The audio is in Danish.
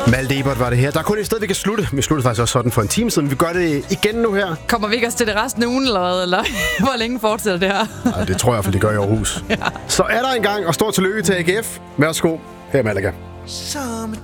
Malte Ebert var det her. Der er kun et sted, vi kan slutte. Vi sluttede faktisk også sådan for en time siden. Vi gør det igen nu her. Kommer vi ikke også til det resten af ugen, eller hvor længe fortsætter det her? Ja, det tror jeg, for det gør i Aarhus. Ja. Så er der en gang, og stort tillykke til AGF. Værsgo, her er Malaga.